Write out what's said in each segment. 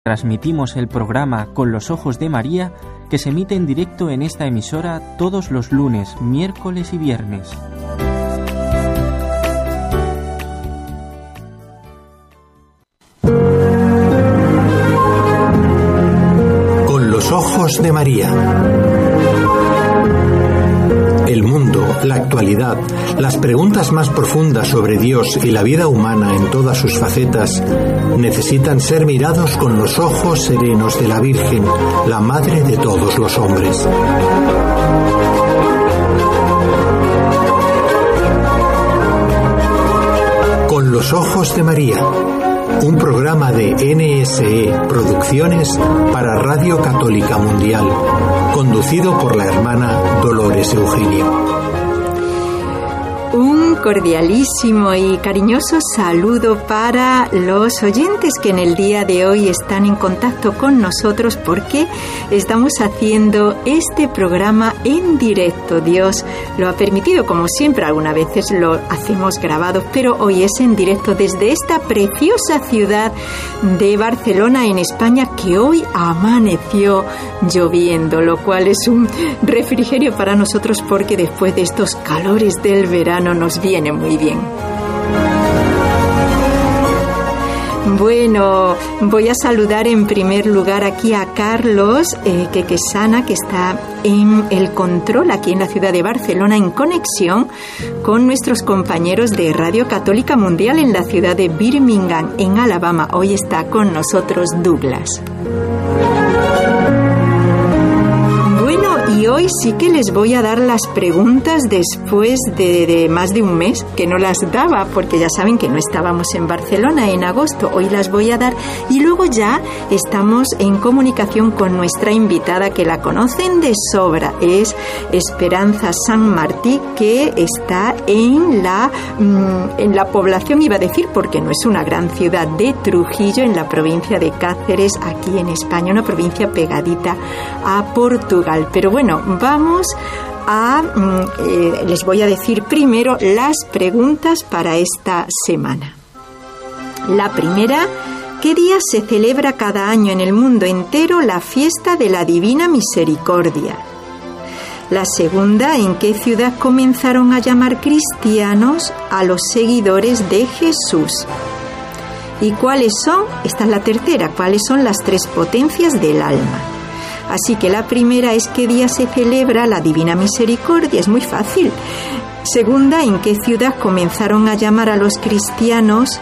Transmitimos el programa Con los Ojos de María, que se emite en directo en esta emisora todos los lunes, miércoles y viernes. Con los Ojos de María. El mundo, la actualidad, las preguntas más profundas sobre Dios y la vida humana en todas sus facetas necesitan ser mirados con los ojos serenos de la Virgen, la Madre de todos los hombres. Con los Ojos de María, un programa de NSE Producciones para Radio Católica Mundial, conducido por la hermana Dolores Eugenio. Un cordialísimo y cariñoso saludo para los oyentes que en el día de hoy están en contacto con nosotros porque estamos haciendo este programa en directo. Dios lo ha permitido, como siempre, algunas veces lo hacemos grabado, pero hoy es en directo desde esta preciosa ciudad de Barcelona, en España, que hoy amaneció lloviendo, lo cual es un refrigerio para nosotros porque después de estos calores del verano nos viene muy bien. Bueno, voy a saludar en primer lugar aquí a Carlos Quequesana, que está en el control aquí en la ciudad de Barcelona, en conexión con nuestros compañeros de Radio Católica Mundial en la ciudad de Birmingham, en Alabama. Hoy está con nosotros Douglas. Y hoy sí que les voy a dar las preguntas después de más de un mes, que no las daba, porque ya saben que no estábamos en Barcelona en agosto. Hoy las voy a dar y luego ya estamos en comunicación con nuestra invitada, que la conocen de sobra. Es Esperanza San Martí, que está en la población, iba a decir, porque no es una gran ciudad, de Trujillo, en la provincia de Cáceres, aquí en España, una provincia pegadita a Portugal. Pero bueno, vamos a... les voy a decir primero las preguntas para esta semana. La primera: ¿qué día se celebra cada año en el mundo entero la fiesta de la Divina Misericordia? La segunda: ¿en qué ciudad comenzaron a llamar cristianos a los seguidores de Jesús? ¿Y cuáles son? Esta es la tercera. ¿Cuáles son las tres potencias del alma? Así que la primera es: ¿qué día se celebra la Divina Misericordia? Es muy fácil. Segunda: ¿en qué ciudad comenzaron a llamar a los cristianos,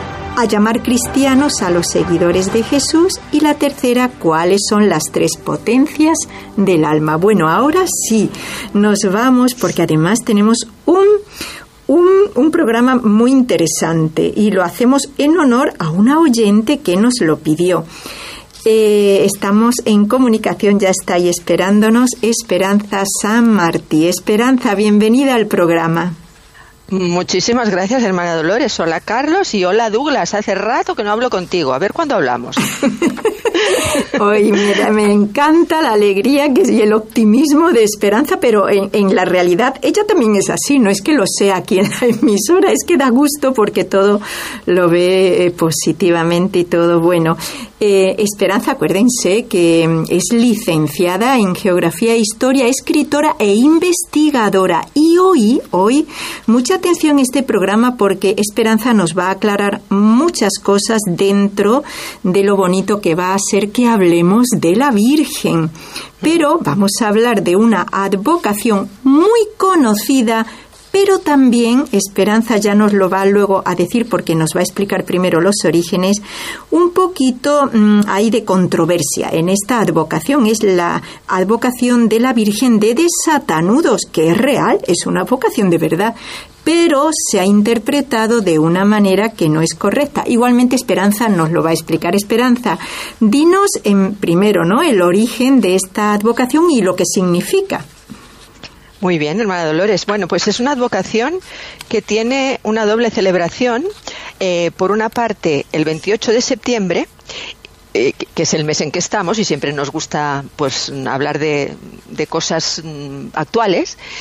a los seguidores de Jesús? Y la tercera: ¿cuáles son las tres potencias del alma? Bueno, ahora sí, nos vamos, porque además tenemos un programa muy interesante y lo hacemos en honor a una oyente que nos lo pidió. Estamos en comunicación, ya está ahí esperándonos Esperanza San Martí. Esperanza, bienvenida al programa. Muchísimas gracias, hermana Dolores. Hola, Carlos, y hola, Douglas. Hace rato que no hablo contigo. A ver cuándo hablamos. Oye, mira, me encanta la alegría y el optimismo de Esperanza, pero en la realidad ella también es así. No es que lo sea aquí en la emisora, es que da gusto porque todo lo ve positivamente y todo bueno. Esperanza, acuérdense que es licenciada en Geografía e Historia, escritora e investigadora. Y hoy, mucha atención a este programa porque Esperanza nos va a aclarar muchas cosas dentro de lo bonito que va a ser que hablemos de la Virgen. Pero vamos a hablar de una advocación muy conocida, pero también Esperanza ya nos lo va luego a decir porque nos va a explicar primero los orígenes. Un poquito hay de controversia en esta advocación. Es la advocación de la Virgen de Desatanudos, que es real, es una advocación de verdad, pero se ha interpretado de una manera que no es correcta. Igualmente Esperanza nos lo va a explicar. Esperanza, dinos primero, ¿no?, el origen de esta advocación y lo que significa. Muy bien, hermana Dolores. Bueno, pues es una advocación que tiene una doble celebración. Por una parte, el 28 de septiembre, que es el mes en que estamos, y siempre nos gusta pues hablar de cosas actuales.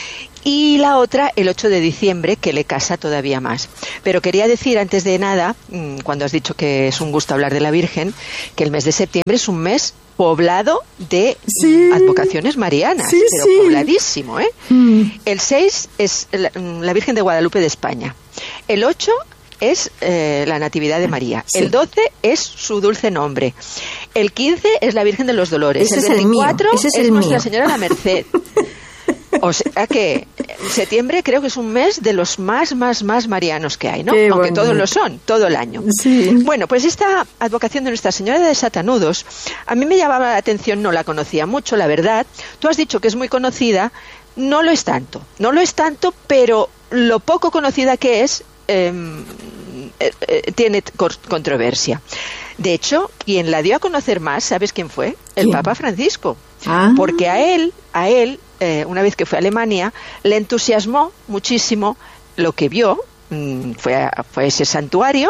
y la otra el 8 de diciembre, que le casa todavía más. Pero quería decir antes de nada, cuando has dicho que es un gusto hablar de la Virgen, que el mes de septiembre es un mes poblado de advocaciones marianas, pero pobladísimo, ¿eh? El 6 es la Virgen de Guadalupe de España. El 8 es la Natividad de María. El 12 es su dulce nombre. El 15 es la Virgen de los Dolores. Ese el 24 es Nuestra Señora de la Merced. O sea que septiembre creo que es un mes de los más marianos que hay, ¿no? Qué aunque bonito. todos lo son, todo el año. Sí. Bueno, pues esta advocación de Nuestra Señora de Desatanudos, a mí me llamaba la atención, no la conocía mucho, la verdad. Tú has dicho que es muy conocida, no lo es tanto, pero lo poco conocida que es, tiene controversia. De hecho, quien la dio a conocer más, ¿sabes quién fue? El Papa Francisco. Porque a él, una vez que fue a Alemania, le entusiasmó muchísimo lo que vio, fue a ese santuario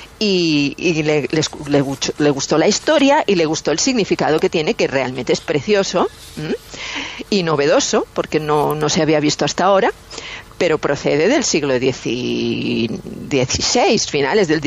y le gustó la historia y le gustó el significado que tiene, que realmente es precioso y novedoso, porque no se había visto hasta ahora, pero procede del siglo XVI, finales del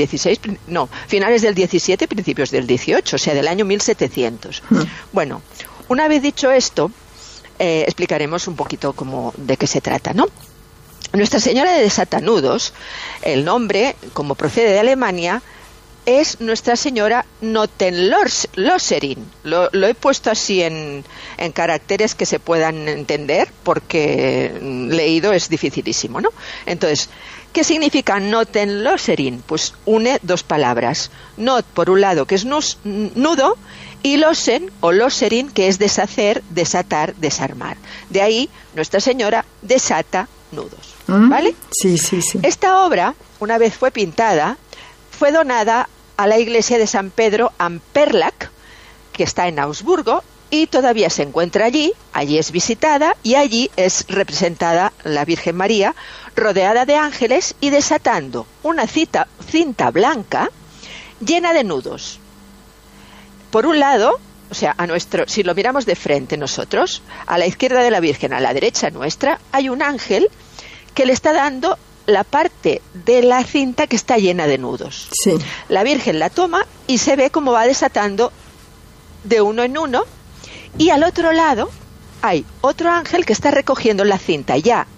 XVII, principios del XVIII, o sea, del año 1700. Bueno, una vez dicho esto, explicaremos un poquito de qué se trata, ¿no? Nuestra Señora de Desatanudos, el nombre, como procede de Alemania, es Nuestra Señora Notenlöserin. Lo he puesto así en caracteres que se puedan entender, porque leído es dificilísimo, ¿no? Entonces, ¿qué significa Notenlöserin? Pues une dos palabras. Not, por un lado, que es nudo, y losen o loserin, que es deshacer, desatar, desarmar. De ahí Nuestra Señora desata nudos, ¿vale? Sí. Esta obra, una vez fue pintada, fue donada a la iglesia de San Pedro Amperlach, que está en Augsburgo, y todavía se encuentra allí es visitada, y allí es representada la Virgen María, rodeada de ángeles y desatando una cinta blanca llena de nudos. Por un lado, o sea, si lo miramos de frente nosotros, a la izquierda de la Virgen, a la derecha nuestra, hay un ángel que le está dando la parte de la cinta que está llena de nudos. Sí. La Virgen la toma y se ve cómo va desatando de uno en uno, y al otro lado hay otro ángel que está recogiendo la cinta ya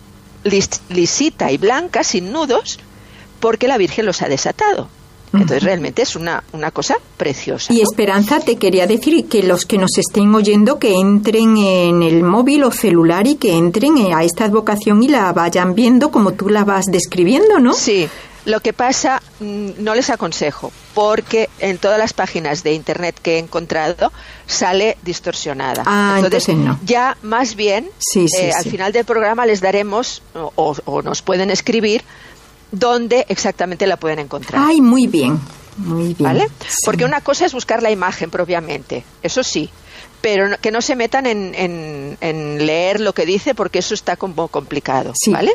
lisita y blanca, sin nudos, porque la Virgen los ha desatado. Entonces realmente es una cosa preciosa, Y ¿no? Esperanza, te quería decir que los que nos estén oyendo, que entren en el móvil o celular y que entren a esta advocación y la vayan viendo como tú la vas describiendo, ¿no? Sí, lo que pasa, no les aconsejo, porque en todas las páginas de internet que he encontrado sale distorsionada. Entonces no. Ya más bien, al final del programa les daremos, o nos pueden escribir, dónde exactamente la pueden encontrar. Ay, muy bien. ¿Vale? Sí. Porque una cosa es buscar la imagen propiamente, eso sí, pero que no se metan en leer lo que dice, porque eso está como complicado, ¿vale?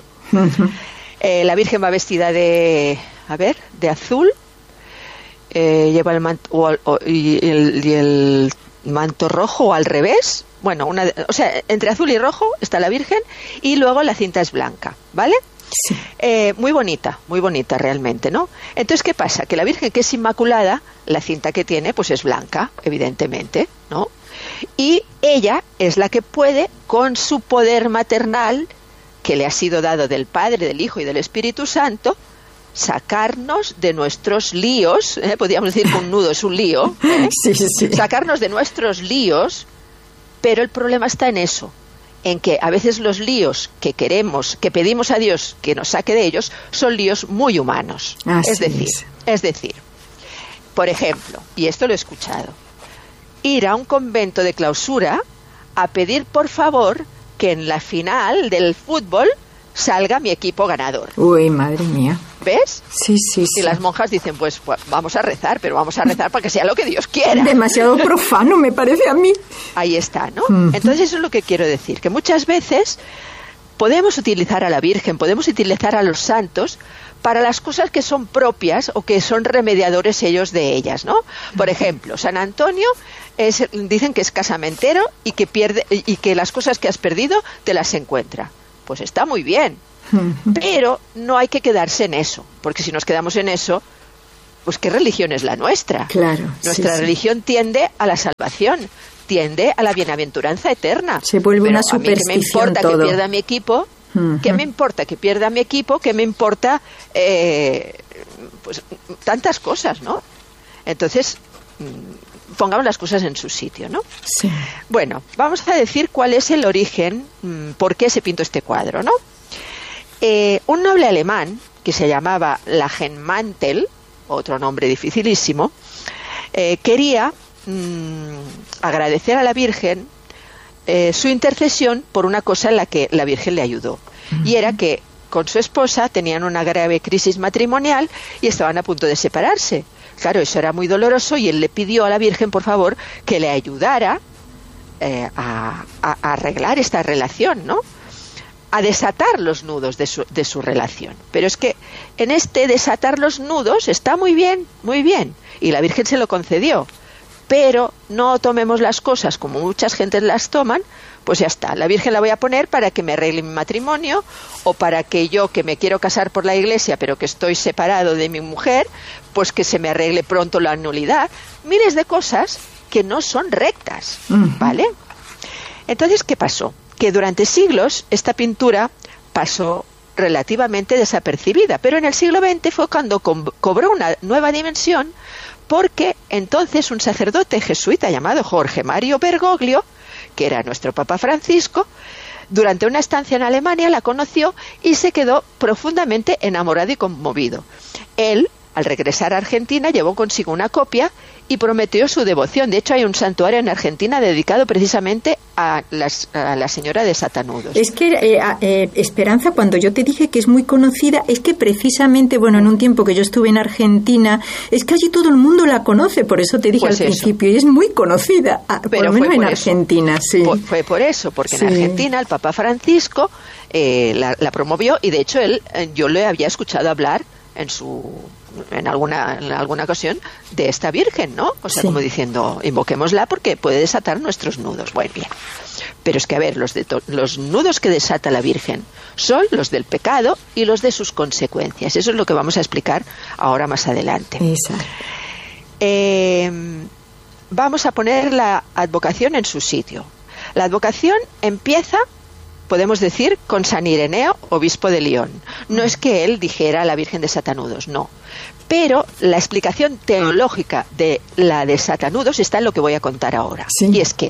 La Virgen va vestida de azul, lleva el manto y el manto rojo, o al revés. Bueno, o sea, entre azul y rojo está la Virgen, y luego la cinta es blanca, ¿vale? Sí. Muy bonita realmente, ¿no? Entonces, ¿qué pasa? Que la Virgen, que es inmaculada, la cinta que tiene pues es blanca, evidentemente, ¿no? Y ella es la que puede, con su poder maternal, que le ha sido dado del Padre, del Hijo y del Espíritu Santo, sacarnos de nuestros líos, podríamos decir que un nudo es un lío, Sí. sacarnos de nuestros líos, pero el problema está en eso, en que a veces los líos que pedimos a Dios que nos saque de ellos, son líos muy humanos. Es decir, por ejemplo, y esto lo he escuchado, ir a un convento de clausura a pedir por favor que en la final del fútbol salga mi equipo ganador. Uy, madre mía. ¿Ves? Sí. Y las monjas dicen, pues vamos a rezar, pero vamos a rezar para que sea lo que Dios quiera. Demasiado profano, me parece a mí. Ahí está, ¿no? Entonces eso es lo que quiero decir, que muchas veces podemos utilizar a la Virgen, podemos utilizar a los santos para las cosas que son propias o que son remediadores ellos de ellas, ¿no? Por ejemplo, San Antonio dicen que es casamentero y que las cosas que has perdido te las encuentra. pues está muy bien. Pero no hay que quedarse en eso, porque si nos quedamos en eso, pues ¿qué religión es la nuestra? Claro. Nuestra religión tiende a la salvación, tiende a la bienaventuranza eterna. Se vuelve una superstición. ¿Qué me importa todo. que pierda mi equipo? ¿Qué me importa que pierda mi equipo? ¿Qué me importa pues tantas cosas, ¿no? Entonces, pongamos las cosas en su sitio, ¿no? Sí. Bueno, vamos a decir cuál es el origen, por qué se pintó este cuadro, ¿no? Un noble alemán que se llamaba Langenmantel, otro nombre dificilísimo, quería agradecer a la Virgen su intercesión por una cosa en la que la Virgen le ayudó. Y era que con su esposa tenían una grave crisis matrimonial y estaban a punto de separarse. Claro, eso era muy doloroso y él le pidió a la Virgen, por favor, que le ayudara a arreglar esta relación, ¿no? A desatar los nudos de su relación. Pero es que en este desatar los nudos está muy bien, y la Virgen se lo concedió. Pero no tomemos las cosas como muchas gentes las toman, pues ya está, la Virgen la voy a poner para que me arregle mi matrimonio, o para que yo, que me quiero casar por la Iglesia, pero que estoy separado de mi mujer, pues que se me arregle pronto la nulidad. Miles de cosas que no son rectas, ¿vale? Entonces, ¿qué pasó? Que durante siglos esta pintura pasó relativamente desapercibida, pero en el siglo XX fue cuando cobró una nueva dimensión, porque entonces un sacerdote jesuita llamado Jorge Mario Bergoglio, que era nuestro Papa Francisco, durante una estancia en Alemania la conoció y se quedó profundamente enamorado y conmovido. Él, al regresar a Argentina, llevó consigo una copia y prometió su devoción. De hecho, hay un santuario en Argentina dedicado precisamente a la Señora de Satanudos. Es que, Esperanza, cuando yo te dije que es muy conocida, es que precisamente, bueno, en un tiempo que yo estuve en Argentina, es que allí todo el mundo la conoce, por eso te dije pues al principio, y es muy conocida, por lo menos en Argentina. Sí. Fue por eso, porque en Argentina el Papa Francisco la promovió, y de hecho yo le había escuchado hablar en alguna ocasión de esta Virgen, ¿no? O sea, como diciendo, invoquémosla porque puede desatar nuestros nudos. Bueno, bien. Pero es que, a ver, los nudos que desata la Virgen son los del pecado y los de sus consecuencias. Eso es lo que vamos a explicar ahora más adelante. Exacto. Vamos a poner la advocación en su sitio. La advocación empieza, podemos decir, con San Ireneo, obispo de León. No es que él dijera a la Virgen de Satanudos, no. Pero la explicación teológica de la de Satanudos está en lo que voy a contar ahora. Sí. Y es que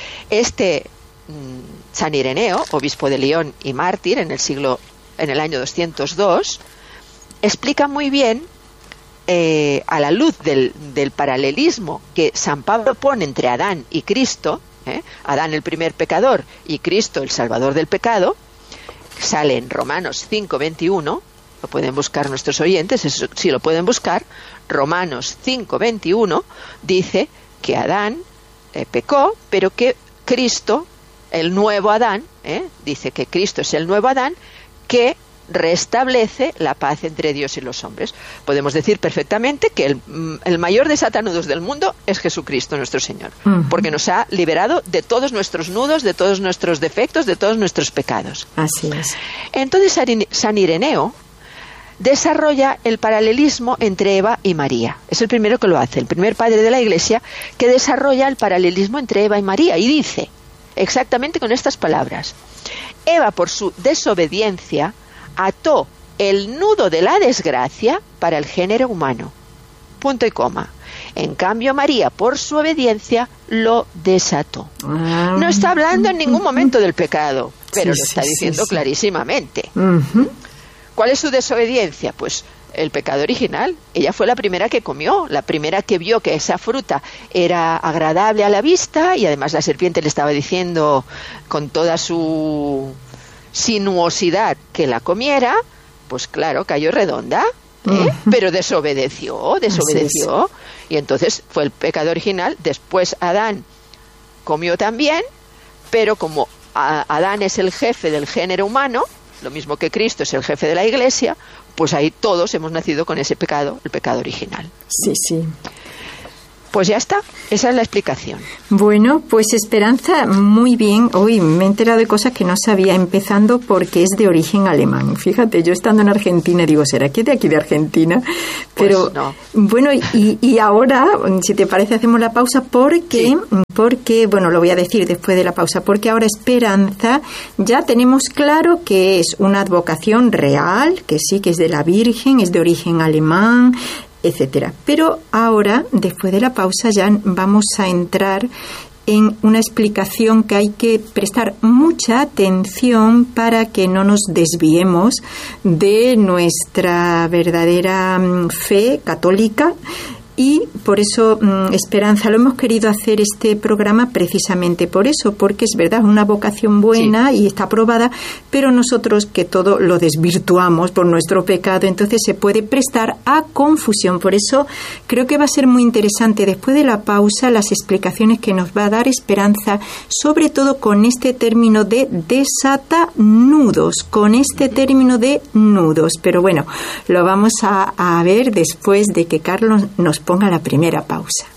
San Ireneo, obispo de León y mártir en el año 202, explica muy bien, a la luz del paralelismo que San Pablo pone entre Adán y Cristo, Adán el primer pecador y Cristo el salvador del pecado, sale en Romanos 5:21, lo pueden buscar nuestros oyentes, eso sí lo pueden buscar. Romanos 5:21 dice que Adán pecó, pero que Cristo, el nuevo Adán, dice que Cristo es el nuevo Adán que restablece la paz entre Dios y los hombres. Podemos decir perfectamente que el mayor de Satanudos del mundo es Jesucristo nuestro Señor, porque nos ha liberado de todos nuestros nudos, de todos nuestros defectos, de todos nuestros pecados. Así es. Entonces San Ireneo desarrolla el paralelismo entre Eva y María. Es el primero que lo hace, el primer padre de la Iglesia que desarrolla el paralelismo entre Eva y María, y dice exactamente con estas palabras: Eva, por su desobediencia, ató el nudo de la desgracia para el género humano. Punto y coma. En cambio, María, por su obediencia, lo desató. No está hablando en ningún momento del pecado, pero lo está diciendo clarísimamente. ¿Cuál es su desobediencia? Pues el pecado original. Ella fue la primera que comió, la primera que vio que esa fruta era agradable a la vista, y además la serpiente le estaba diciendo con toda su sinuosidad que la comiera. Pues claro, cayó redonda, pero desobedeció, y entonces fue el pecado original. Después Adán comió también, pero como Adán es el jefe del género humano, lo mismo que Cristo es el jefe de la Iglesia, pues ahí todos hemos nacido con ese pecado, el pecado original. Sí. Pues ya está, esa es la explicación. Bueno, pues Esperanza, muy bien. Hoy me he enterado de cosas que no sabía, empezando porque es de origen alemán. Fíjate, yo estando en Argentina digo, ¿será que es de aquí de Argentina? Pero pues no. Bueno, y ahora, si te parece, hacemos la pausa porque, bueno, lo voy a decir después de la pausa, porque ahora Esperanza ya tenemos claro que es una advocación real, que sí, que es de la Virgen, es de origen alemán, etcétera. Pero ahora, después de la pausa, ya vamos a entrar en una explicación que hay que prestar mucha atención para que no nos desviemos de nuestra verdadera fe católica. Y por eso, Esperanza, lo hemos querido hacer este programa precisamente por eso, porque es verdad, una vocación buena y está aprobada, pero nosotros que todo lo desvirtuamos por nuestro pecado, entonces se puede prestar a confusión. Por eso creo que va a ser muy interesante después de la pausa las explicaciones que nos va a dar Esperanza, sobre todo con este término de desatanudos, con este término de nudos. Pero bueno, lo vamos a ver después de que Carlos nos ponga la primera pausa.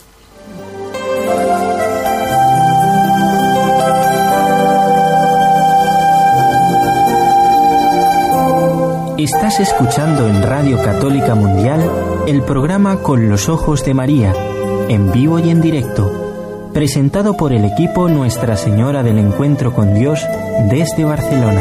Estás escuchando en Radio Católica Mundial el programa Con los Ojos de María, en vivo y en directo, presentado por el equipo Nuestra Señora del Encuentro con Dios desde Barcelona.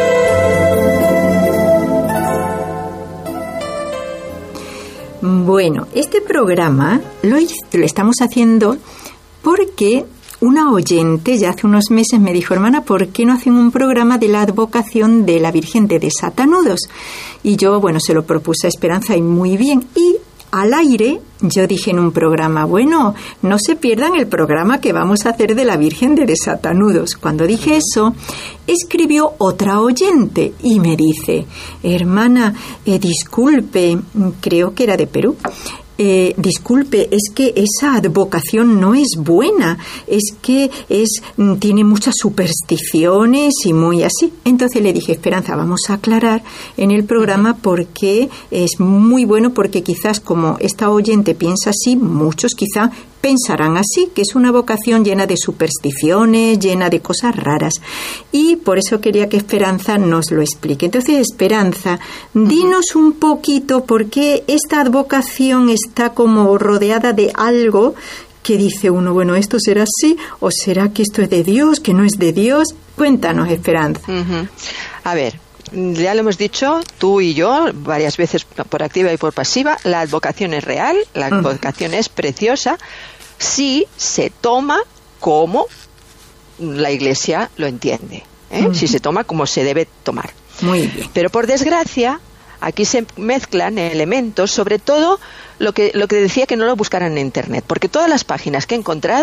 Bueno, este programa lo estamos haciendo porque una oyente ya hace unos meses me dijo, hermana, ¿por qué no hacen un programa de la advocación de la Virgen de Desatanudos? Y yo, bueno, se lo propuse a Esperanza y muy bien. Y al aire yo dije en un programa, bueno, no se pierdan el programa que vamos a hacer de la Virgen de Desatanudos. Cuando dije eso, escribió otra oyente y me dice, hermana, disculpe, creo que era de Perú, disculpe, es que esa advocación no es buena, es que tiene muchas supersticiones y muy así. Entonces le dije, Esperanza, vamos a aclarar en el programa por qué es muy bueno, porque quizás como esta oyente piensa así, muchos quizá pensarán así, que es una vocación llena de supersticiones, llena de cosas raras. Y por eso quería que Esperanza nos lo explique. Entonces, Esperanza, dinos un poquito por qué esta advocación está como rodeada de algo que dice uno, bueno, ¿esto será así? ¿O será que esto es de Dios, que no es de Dios? Cuéntanos, Esperanza. A ver, ya lo hemos dicho, tú y yo, varias veces por activa y por pasiva, la advocación es real, la advocación es preciosa, si se toma como la Iglesia lo entiende, si se toma como se debe tomar. Muy bien. Pero por desgracia, aquí se mezclan elementos, sobre todo lo que decía que no lo buscaran en Internet, porque todas las páginas que he encontrado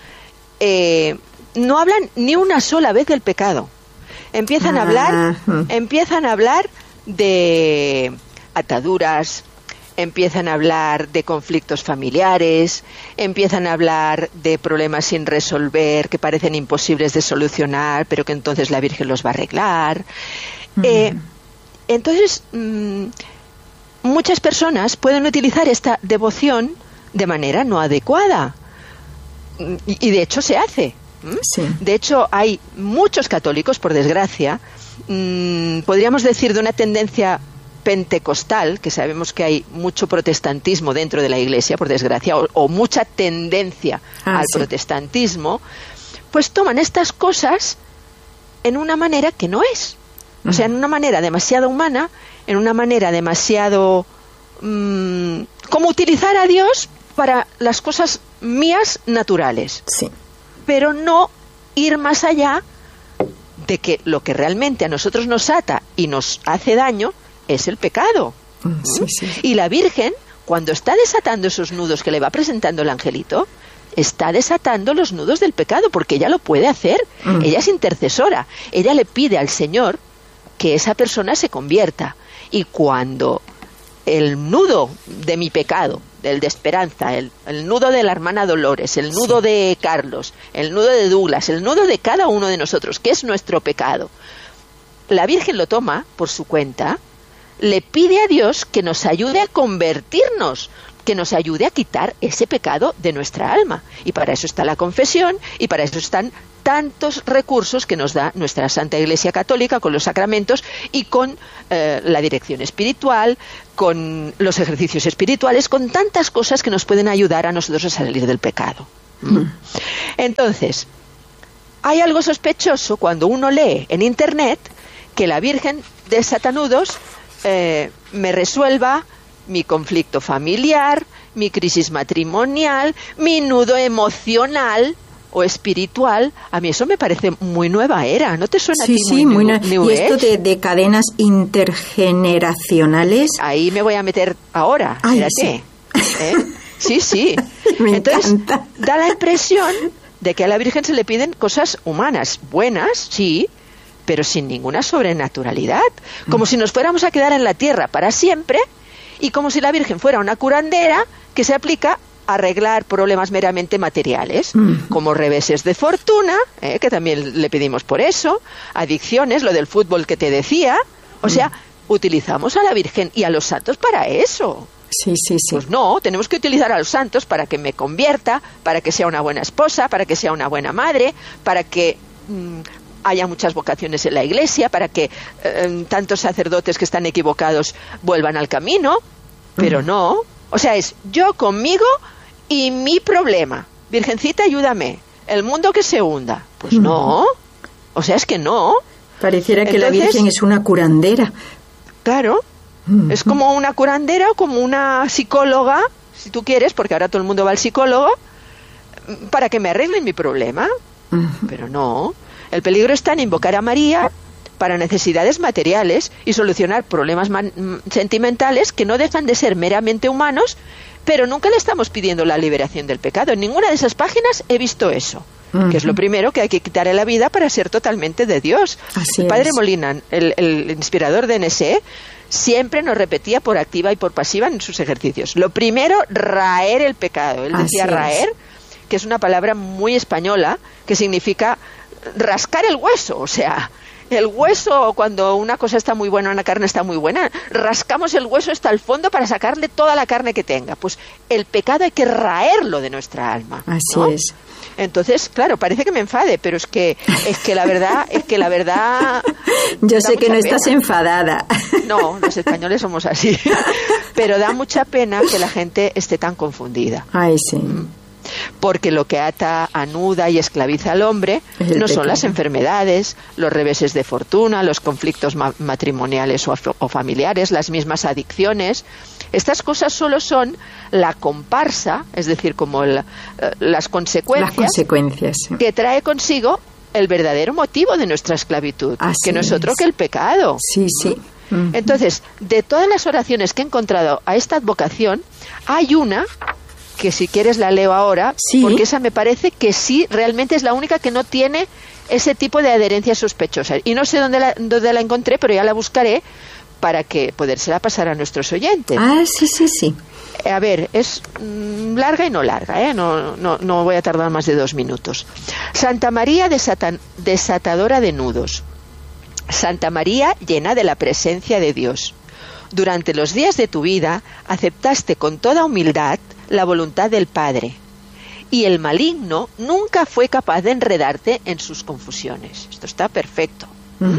no hablan ni una sola vez del pecado. Empiezan a hablar de ataduras, empiezan a hablar de conflictos familiares, empiezan a hablar de problemas sin resolver que parecen imposibles de solucionar, pero que entonces la Virgen los va a arreglar. Entonces, muchas personas pueden utilizar esta devoción de manera no adecuada. Y de hecho se hace. Sí. De hecho, hay muchos católicos, por desgracia, podríamos decir de una tendencia pentecostal, que sabemos que hay mucho protestantismo dentro de la Iglesia, por desgracia, o mucha tendencia al protestantismo, pues toman estas cosas en una manera que no es. O sea, en una manera demasiado humana, en una manera demasiado... como utilizar a Dios para las cosas mías naturales. Sí. Pero no ir más allá de que lo que realmente a nosotros nos ata y nos hace daño es el pecado. Sí. Y la Virgen, cuando está desatando esos nudos que le va presentando el angelito, está desatando los nudos del pecado, porque ella lo puede hacer. Ella es intercesora. Ella le pide al Señor que esa persona se convierta. Y cuando el nudo de mi pecado, el de Esperanza, el nudo de la hermana Dolores, el nudo de Carlos, el nudo de Douglas, el nudo de cada uno de nosotros, que es nuestro pecado, la Virgen lo toma por su cuenta, le pide a Dios que nos ayude a convertirnos, que nos ayude a quitar ese pecado de nuestra alma. Y para eso está la confesión, y para eso están tantos recursos que nos da nuestra Santa Iglesia Católica con los sacramentos y con la dirección espiritual, con los ejercicios espirituales, con tantas cosas que nos pueden ayudar a nosotros a salir del pecado. Entonces, hay algo sospechoso cuando uno lee en Internet que la Virgen de Satanudos me resuelva mi conflicto familiar, mi crisis matrimonial, mi nudo emocional o espiritual. A mí eso me parece muy nueva era. ¿No te suena a ti muy new y esto de cadenas intergeneracionales? Ahí me voy a meter ahora. Ay, espérate. Sí. Sí. Entonces, encanta. Da la impresión de que a la Virgen se le piden cosas humanas, buenas, sí, pero sin ninguna sobrenaturalidad. Como si nos fuéramos a quedar en la tierra para siempre, y como si la Virgen fuera una curandera que se aplica a arreglar problemas meramente materiales, como reveses de fortuna, que también le pedimos por eso, adicciones, lo del fútbol que te decía. O sea, utilizamos a la Virgen y a los santos para eso. Sí. Pues no, tenemos que utilizar a los santos para que me convierta, para que sea una buena esposa, para que sea una buena madre, para que haya muchas vocaciones en la Iglesia, para que tantos sacerdotes que están equivocados vuelvan al camino. Pero no, o sea, es yo conmigo y mi problema. Virgencita, ayúdame. El mundo que se hunda. Pues no, o sea, es que no. Pareciera que la Virgen es una curandera. Claro. Es como una curandera o como una psicóloga, si tú quieres, porque ahora todo el mundo va al psicólogo, para que me arreglen mi problema. Pero no. El peligro está en invocar a María para necesidades materiales y solucionar problemas sentimentales que no dejan de ser meramente humanos, pero nunca le estamos pidiendo la liberación del pecado. En ninguna de esas páginas he visto eso, que es lo primero que hay que quitar en la vida para ser totalmente de Dios. Así el padre es. Molina, el inspirador de NSE, siempre nos repetía por activa y por pasiva en sus ejercicios. Lo primero, raer el pecado. Él decía raer, que es una palabra muy española, que significa rascar el hueso. O sea, el hueso, cuando una cosa está muy buena, una carne está muy buena, rascamos el hueso hasta el fondo para sacarle toda la carne que tenga. Pues el pecado hay que raerlo de nuestra alma, ¿no? Así es. Entonces, claro, parece que me enfade, pero es que la verdad Yo sé que no pena. estás enfadada. No, los españoles somos así. Pero da mucha pena que la gente esté tan confundida. Ay, sí. Porque lo que ata, anuda y esclaviza al hombre no son las enfermedades, los reveses de fortuna, los conflictos matrimoniales o familiares, las mismas adicciones. Estas cosas solo son la comparsa, es decir, como las consecuencias que trae consigo el verdadero motivo de nuestra esclavitud, que no es otro que el pecado. Sí. Entonces, de todas las oraciones que he encontrado a esta advocación, hay una que si quieres la leo ahora, porque esa me parece que sí, realmente es la única que no tiene ese tipo de adherencia sospechosa. Y no sé dónde la encontré, pero ya la buscaré para que podérsela pasar a nuestros oyentes. Sí. A ver, es larga y no larga, no voy a tardar más de 2 minutos. Santa María desatadora de nudos. Santa María llena de la presencia de Dios. Durante los días de tu vida aceptaste con toda humildad la voluntad del Padre, y el maligno nunca fue capaz de enredarte en sus confusiones. Esto está perfecto.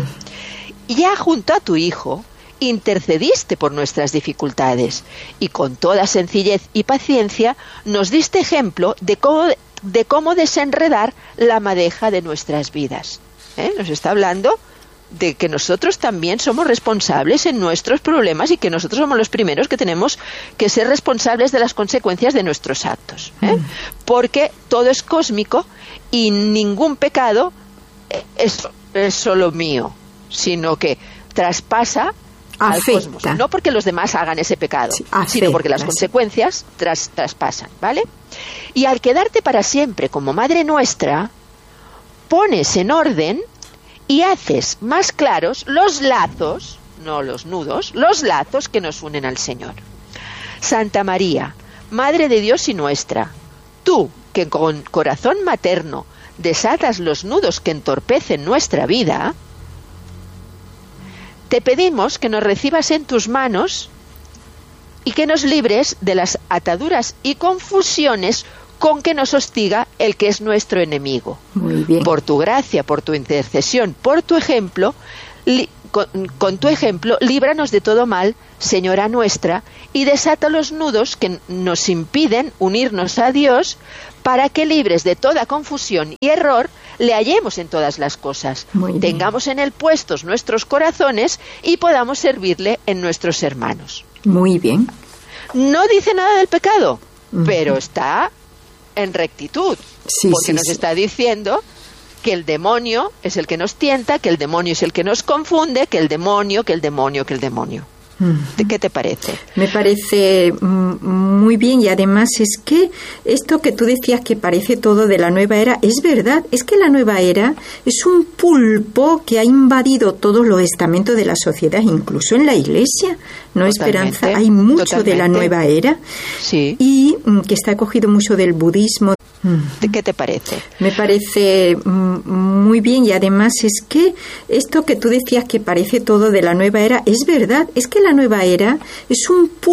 Ya junto a tu Hijo intercediste por nuestras dificultades y con toda sencillez y paciencia nos diste ejemplo de cómo desenredar la madeja de nuestras vidas. Nos está hablando de que nosotros también somos responsables en nuestros problemas y que nosotros somos los primeros que tenemos que ser responsables de las consecuencias de nuestros actos, porque todo es cósmico y ningún pecado es solo mío, sino que traspasa al cosmos, no porque los demás hagan ese pecado, sino porque las consecuencias traspasan, ¿vale? Y al quedarte para siempre como Madre nuestra, pones en orden y haces más claros los lazos, no los nudos, los lazos que nos unen al Señor. Santa María, Madre de Dios y nuestra, tú que con corazón materno desatas los nudos que entorpecen nuestra vida, te pedimos que nos recibas en tus manos y que nos libres de las ataduras y confusiones con que nos hostiga el que es nuestro enemigo. Muy bien. Por tu gracia, por tu intercesión, por tu ejemplo, con tu ejemplo, líbranos de todo mal, Señora nuestra, y desata los nudos que nos impiden unirnos a Dios, para que, libres de toda confusión y error, le hallemos en todas las cosas. Tengamos en él puestos nuestros corazones y podamos servirle en nuestros hermanos. Muy bien. No dice nada del pecado, pero está en rectitud, porque nos está diciendo que el demonio es el que nos tienta, que el demonio es el que nos confunde, que el demonio. ¿Qué te parece? Me parece muy bien, y además es que esto que tú decías que parece todo de la nueva era, es verdad, es que la nueva era es un pulpo que ha invadido todos los estamentos de la sociedad, incluso en la Iglesia, ¿no? Esperanza, hay mucho de la nueva era, y que está cogido mucho del budismo. ¿Qué te parece? Me parece muy bien, y además es que esto que tú decías que parece todo de la nueva era, es verdad, es que la nueva era es un